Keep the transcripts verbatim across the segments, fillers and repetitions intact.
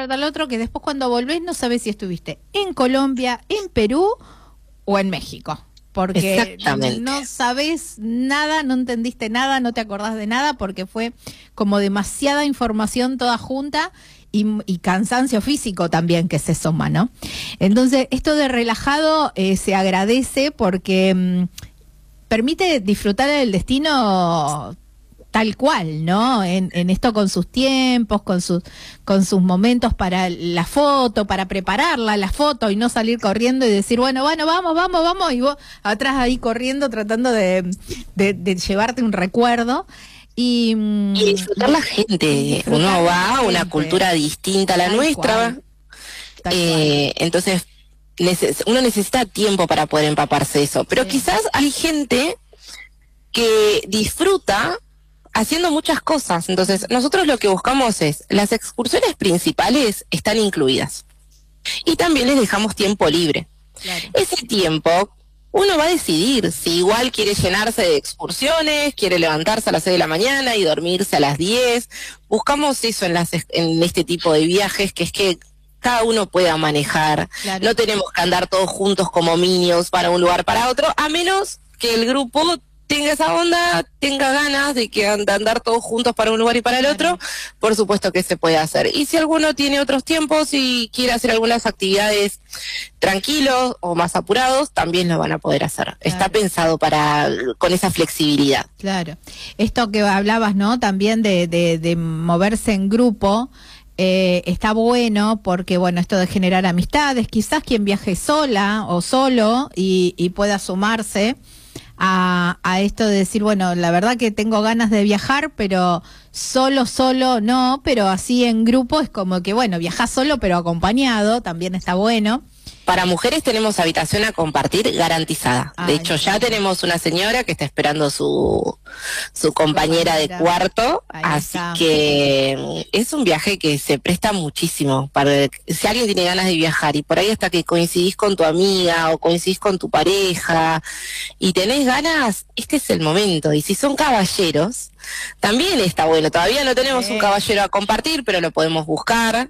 lugar, tal otro, que después cuando volvés no sabés si estuviste en Colombia, en Perú o en México. Porque no sabés nada, no entendiste nada, no te acordás de nada, porque fue como demasiada información toda junta y, y cansancio físico también que se suma, ¿no? Entonces, esto de relajado eh, se agradece porque mmm, permite disfrutar del destino tal cual, ¿no? En, en esto con sus tiempos, con sus con sus momentos para la foto, para prepararla, la foto, y no salir corriendo y decir, bueno, bueno, vamos, vamos, vamos, y vos atrás ahí corriendo tratando de, de, de llevarte un recuerdo. Y, y disfrutar la gente, disfrutar uno va a una gente. cultura distinta a la tal nuestra, eh, entonces neces uno necesita tiempo para poder empaparse de eso, pero sí. Quizás hay gente que disfruta haciendo muchas cosas. Entonces, nosotros lo que buscamos es, las excursiones principales están incluidas. Y también les dejamos tiempo libre. Claro. Ese tiempo, uno va a decidir si igual quiere llenarse de excursiones, quiere levantarse a las seis de la mañana y dormirse a las diez. Buscamos eso en, las, en este tipo de viajes, que es que cada uno pueda manejar. Claro. No tenemos que andar todos juntos como minions para un lugar para otro, a menos que el grupo tenga esa onda, tenga ganas de que and andar todos juntos para un lugar y para el otro, por supuesto que se puede hacer. Y si alguno tiene otros tiempos y quiere hacer algunas actividades tranquilos o más apurados, también lo van a poder hacer. Claro. Está pensado para con esa flexibilidad. Claro. Esto que hablabas, ¿no? También de, de, de moverse en grupo. Eh, está bueno porque, bueno, esto de generar amistades, quizás quien viaje sola o solo y, y pueda sumarse A, a esto de decir, bueno, la verdad que tengo ganas de viajar, pero solo, solo no, pero así en grupo es como que, bueno, viajás solo pero acompañado, también está bueno. Para mujeres tenemos habitación a compartir garantizada. Ay, de hecho, ya tenemos una señora que está esperando su, su compañera de cuarto, así que es un viaje que se presta muchísimo. Para, si alguien tiene ganas de viajar y por ahí hasta que coincidís con tu amiga o coincidís con tu pareja y tenés ganas, este es el momento. Y si son caballeros, también está bueno. Todavía no tenemos un caballero a compartir, pero lo podemos buscar.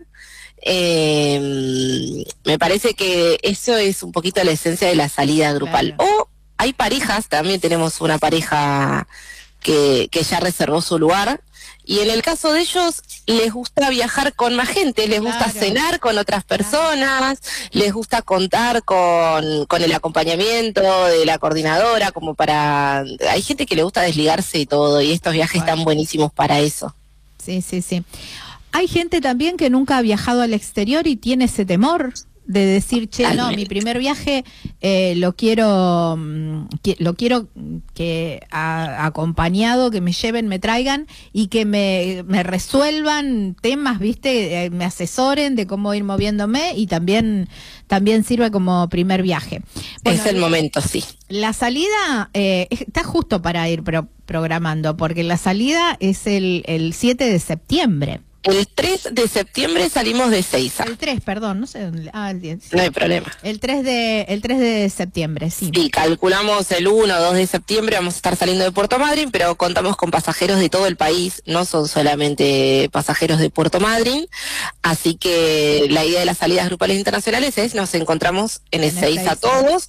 Eh, me parece que eso es un poquito la esencia de la salida grupal. Claro. O hay parejas, también tenemos una pareja que, que ya reservó su lugar, y en el caso de ellos les gusta viajar con más gente, les gusta claro. cenar con otras personas, claro. les gusta contar con, con el acompañamiento de la coordinadora, como para... Hay gente que le gusta desligarse y todo, y estos viajes bueno. están buenísimos para eso. Sí, sí, sí. Hay gente también que nunca ha viajado al exterior y tiene ese temor de decir, che, no, mi primer viaje eh, lo quiero que, lo quiero que a, acompañado, que me lleven, me traigan y que me, me resuelvan temas, viste, eh, me asesoren de cómo ir moviéndome, y también también sirve como primer viaje. Bueno, es el momento, sí. La salida eh, está justo para ir pro, programando, porque la salida es el, el siete de septiembre. El tres de septiembre salimos de Ezeiza. El tres, perdón, no sé dónde. Ah, el diez. No hay problema. El tres de el tres de septiembre, sí. Sí, calculamos el uno o dos de septiembre, vamos a estar saliendo de Puerto Madryn, pero contamos con pasajeros de todo el país, no son solamente pasajeros de Puerto Madryn, así que la idea de las salidas grupales internacionales es nos encontramos en Ezeiza todos,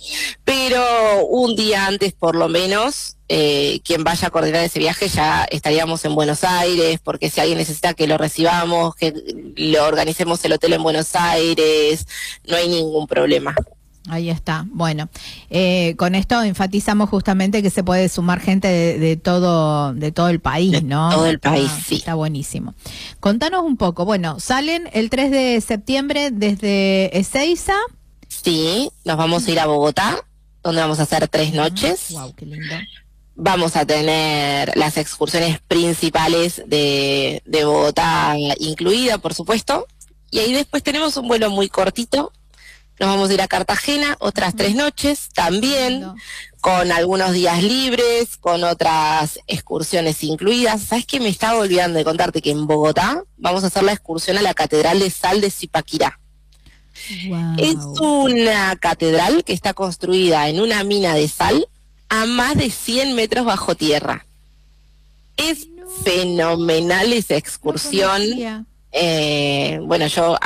pero un día antes por lo menos. Eh, quien vaya a coordinar ese viaje ya estaríamos en Buenos Aires, porque si alguien necesita que lo recibamos, que lo organicemos el hotel en Buenos Aires, no hay ningún problema. Ahí está. Bueno, eh, con esto enfatizamos justamente que se puede sumar gente de, de todo de todo el país, ¿no? De todo el país, ah, sí. Está buenísimo. Contanos un poco. Bueno, salen el tres de septiembre desde Ezeiza. Sí, nos vamos a ir a Bogotá, donde vamos a hacer tres noches. Wow, qué lindo. Vamos a tener las excursiones principales de, de Bogotá incluida, por supuesto. Y ahí después tenemos un vuelo muy cortito. Nos vamos a ir a Cartagena, otras uh-huh. tres noches, también, no. con algunos días libres, con otras excursiones incluidas. ¿Sabes qué? Me estaba olvidando de contarte que en Bogotá vamos a hacer la excursión a la Catedral de Sal de Zipaquirá. Wow. Es una catedral que está construida en una mina de sal a más de cien metros bajo tierra. Es no. fenomenal esa excursión. No eh, bueno, yo